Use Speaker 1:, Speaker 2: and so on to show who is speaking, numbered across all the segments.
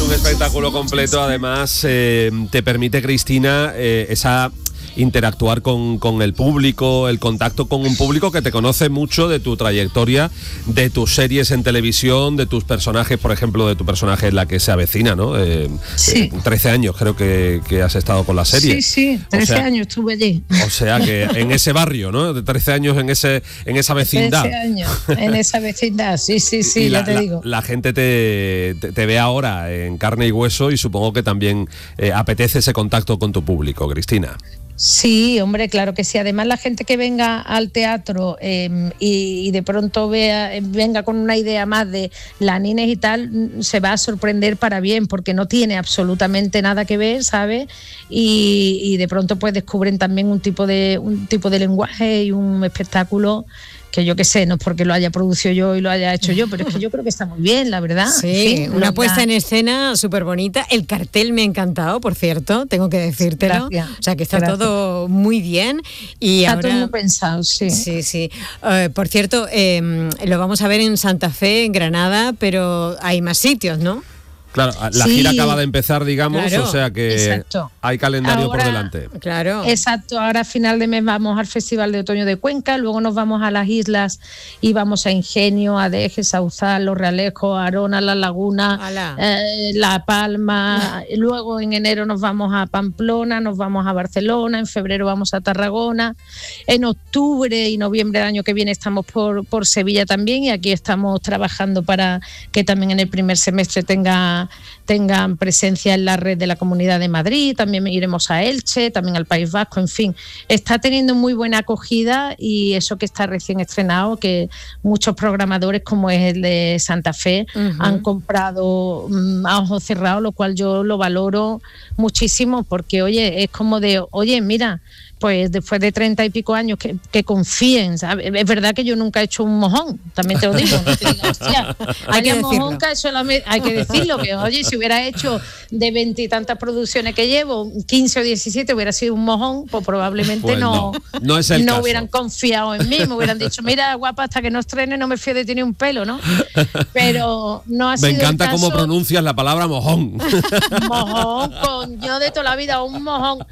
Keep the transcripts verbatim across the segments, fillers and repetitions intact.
Speaker 1: un espectáculo completo, además eh, te permite, Cristina, eh, esa interactuar con, con el público, el contacto con un público que te conoce mucho de tu trayectoria, de tus series en televisión, de tus personajes, por ejemplo, de tu personaje en La que se avecina, ¿no? Eh,
Speaker 2: sí.
Speaker 1: eh, trece años creo que, que has estado con la serie.
Speaker 2: Sí, sí, trece
Speaker 1: o sea,
Speaker 2: años estuve allí.
Speaker 1: O sea que en ese barrio, ¿no? De trece años en ese en esa vecindad.
Speaker 2: trece años en esa vecindad, sí, sí, sí,
Speaker 1: y
Speaker 2: ya
Speaker 1: la,
Speaker 2: te
Speaker 1: la,
Speaker 2: digo.
Speaker 1: La gente te, te, te ve ahora en carne y hueso y supongo que también eh, apetece ese contacto con tu público, Cristina.
Speaker 2: Sí, hombre, claro que sí. Además, la gente que venga al teatro eh, y, y de pronto vea, venga con una idea más de la Nines y tal, se va a sorprender para bien, porque no tiene absolutamente nada que ver, ¿sabes? Y, y de pronto pues descubren también un tipo de un tipo de lenguaje y un espectáculo que yo qué sé, no es porque lo haya producido yo y lo haya hecho yo, pero es que yo creo que está muy bien, la verdad.
Speaker 3: Sí,
Speaker 2: en fin,
Speaker 3: una
Speaker 2: no,
Speaker 3: puesta
Speaker 2: na...
Speaker 3: en escena súper bonita. El cartel me ha encantado, por cierto, tengo que decírtelo.
Speaker 2: Gracias,
Speaker 3: o sea, que está
Speaker 2: gracias.
Speaker 3: todo muy bien. Y
Speaker 2: está
Speaker 3: ahora...
Speaker 2: todo muy pensado, sí.
Speaker 3: Sí, sí. Uh, por cierto, eh, lo vamos a ver en Santa Fe, en Granada, pero hay más sitios, ¿no?
Speaker 1: Claro, la
Speaker 2: sí,
Speaker 1: gira acaba de empezar, digamos,
Speaker 3: claro,
Speaker 1: o sea que
Speaker 2: exacto.
Speaker 1: hay calendario
Speaker 2: ahora,
Speaker 1: por delante.
Speaker 3: Claro.
Speaker 2: Exacto, ahora a final de mes vamos al Festival de Otoño de Cuenca, luego nos vamos a las islas y vamos a Ingenio, a Deje, Sauzal, Los Realejos, Arona, La Laguna, eh, La Palma, luego en enero nos vamos a Pamplona, nos vamos a Barcelona, en febrero vamos a Tarragona, en octubre y noviembre del año que viene estamos por, por Sevilla también y aquí estamos trabajando para que también en el primer semestre tenga tengan presencia en la red de la Comunidad de Madrid, también iremos a Elche, también al País Vasco, en fin, está teniendo muy buena acogida y eso que está recién estrenado, que muchos programadores como es el de Santa Fe uh-huh. han comprado um, a ojos cerrados, lo cual yo lo valoro muchísimo porque oye, es como de, oye, mira, pues después de treinta y pico años que, que confíen, ¿sabes? Es verdad que yo nunca he hecho un mojón, también te lo digo, no te digo, hostia,
Speaker 3: hay que
Speaker 2: mojón, que solamente, hay que decirlo, que oye, si hubiera hecho de veintitantas producciones que llevo, quince o diecisiete hubiera sido un mojón, pues probablemente pues no,
Speaker 1: no, no, es el
Speaker 2: no
Speaker 1: caso.
Speaker 2: hubieran confiado en mí, me hubieran dicho, mira, guapa, hasta que no estrene no me fío de ti ni un pelo, ¿no? Pero no ha
Speaker 1: me
Speaker 2: sido
Speaker 1: Me encanta
Speaker 2: el caso.
Speaker 1: cómo pronuncias la palabra mojón.
Speaker 2: Mojón, con yo de toda la vida, un mojón.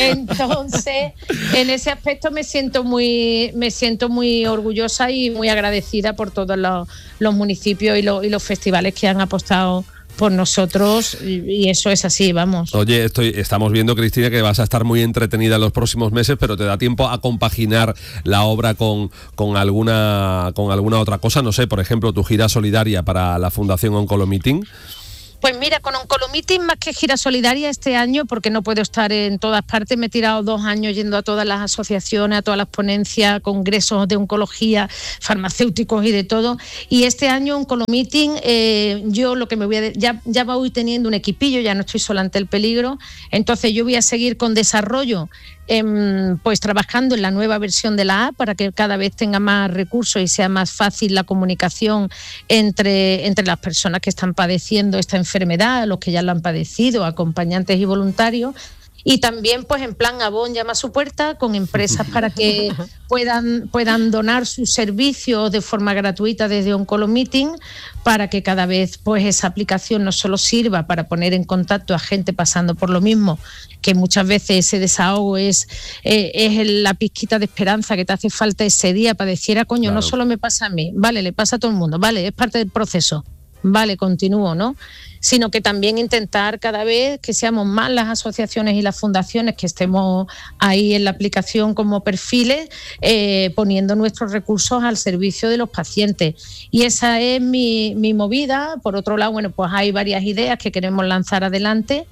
Speaker 2: Entonces, en ese aspecto me siento muy me siento muy orgullosa y muy agradecida por todos los, los municipios y, lo, y los festivales que han apostado por nosotros y, y eso es así, vamos.
Speaker 1: Oye, estoy, estamos viendo, Cristina, que vas a estar muy entretenida en los próximos meses, pero te da tiempo a compaginar la obra con, con alguna con alguna otra cosa, no sé, por ejemplo, tu gira solidaria para la Fundación Oncolomeeting.
Speaker 2: Pues mira, con Oncolomeeting más que gira solidaria este año, porque no puedo estar en todas partes, me he tirado dos años yendo a todas las asociaciones, a todas las ponencias, congresos de oncología, farmacéuticos y de todo. Y este año Oncolomeeting, eh, yo lo que me voy a... De, ya, ya voy teniendo un equipillo, ya no estoy sola ante el peligro, entonces yo voy a seguir con desarrollo, eh, pues trabajando en la nueva versión de la app para que cada vez tenga más recursos y sea más fácil la comunicación entre, entre las personas que están padeciendo esta enfermedad, los que ya la han padecido, acompañantes y voluntarios. Y también pues en plan Avon llama a su puerta con empresas para que puedan, puedan donar sus servicios de forma gratuita desde Oncolomeeting para que cada vez pues esa aplicación no solo sirva para poner en contacto a gente pasando por lo mismo, que muchas veces ese desahogo es, eh, es la pizquita de esperanza que te hace falta ese día para decir, ah, coño, claro, no solo me pasa a mí, vale, le pasa a todo el mundo, vale, es parte del proceso, vale, continúo, ¿no? Sino que también intentar cada vez que seamos más las asociaciones y las fundaciones que estemos ahí en la aplicación como perfiles, eh, poniendo nuestros recursos al servicio de los pacientes. Y esa es mi, mi movida. Por otro lado, bueno, pues hay varias ideas que queremos lanzar adelante,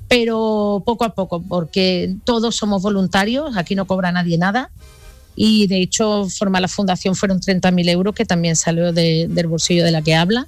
Speaker 2: pero poco a poco, porque todos somos voluntarios, aquí no cobra nadie nada. Y de hecho, formar la fundación fueron treinta mil euros, que también salió de, del bolsillo de la que habla.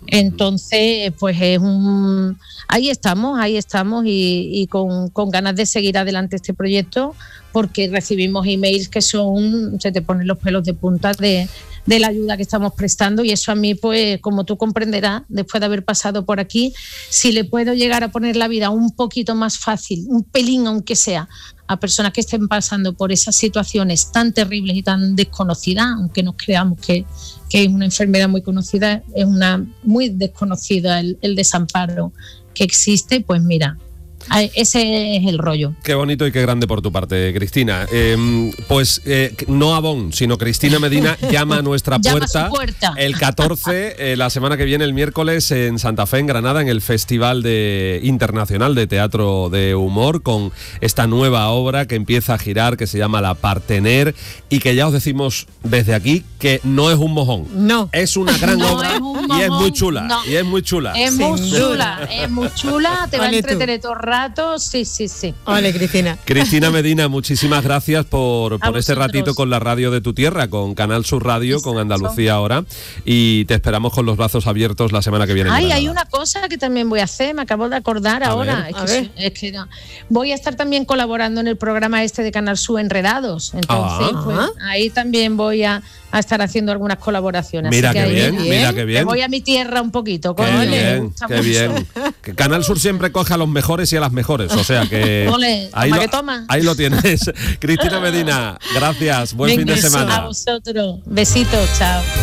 Speaker 2: Entonces, pues es un... ahí estamos, ahí estamos y, y con, con ganas de seguir adelante este proyecto porque recibimos emails que son, se te ponen los pelos de punta de, de la ayuda que estamos prestando, y eso a mí, pues como tú comprenderás, después de haber pasado por aquí, si le puedo llegar a poner la vida un poquito más fácil, un pelín aunque sea, a personas que estén pasando por esas situaciones tan terribles y tan desconocidas, aunque nos creamos que, que es una enfermedad muy conocida, es una muy desconocida el, el desamparo que existe, pues mira, ese es el rollo.
Speaker 1: Qué bonito y qué grande por tu parte, Cristina. Eh, pues eh, no Avon, sino Cristina Medina llama a nuestra puerta,
Speaker 2: puerta
Speaker 1: el catorce, eh, la semana que viene, el miércoles, en Santa Fe, en Granada, en el Festival de, Internacional de Teatro de Humor, con esta nueva obra que empieza a girar, que se llama La Partener, y que ya os decimos desde aquí que no es un mojón.
Speaker 3: No.
Speaker 1: Es una gran
Speaker 2: no
Speaker 1: obra
Speaker 2: es un
Speaker 1: y es muy
Speaker 2: mojón,
Speaker 1: chula.
Speaker 2: No.
Speaker 1: Y es muy chula.
Speaker 2: Es
Speaker 3: Sin
Speaker 2: muy
Speaker 3: duda.
Speaker 2: chula, es muy chula, te va
Speaker 3: Ole
Speaker 2: a
Speaker 3: tú.
Speaker 2: entretener todo el rato, sí, sí, sí.
Speaker 3: Ole, Cristina.
Speaker 1: Cristina Medina, muchísimas gracias por, por este
Speaker 2: vosotros.
Speaker 1: ratito con la radio de tu tierra, con Canal Sur Radio,
Speaker 2: Exacto.
Speaker 1: con Andalucía Ahora, y te esperamos con los brazos abiertos la semana que viene. en
Speaker 2: Ay,
Speaker 1: Granada.
Speaker 2: hay una cosa que también voy a hacer, me acabo de acordar
Speaker 1: A
Speaker 2: ahora.
Speaker 1: ver.
Speaker 2: Es,
Speaker 3: A
Speaker 2: que,
Speaker 3: ver.
Speaker 2: es que no. Voy a estar también colaborando en el programa este de Canal Sur Enredados. Entonces,
Speaker 1: Ah.
Speaker 2: pues, ahí también voy a, a estar haciendo algunas colaboraciones.
Speaker 1: Mira
Speaker 2: Así
Speaker 1: qué
Speaker 2: que ahí-
Speaker 1: bien,
Speaker 3: bien.
Speaker 1: mira qué
Speaker 2: Me
Speaker 1: bien.
Speaker 2: voy a mi tierra un poquito.
Speaker 1: Qué
Speaker 2: coño, me
Speaker 1: bien,
Speaker 2: gusta
Speaker 1: qué
Speaker 2: mucho.
Speaker 1: bien. Que Canal Sur siempre coge a los mejores y a las mejores, o sea que
Speaker 2: Ole,
Speaker 1: ahí,
Speaker 2: toma
Speaker 1: lo,
Speaker 2: que toma.
Speaker 1: ahí lo tienes. Cristina Medina, gracias, buen
Speaker 2: Venga,
Speaker 1: fin de semana.
Speaker 2: a vosotros. Besitos, chao.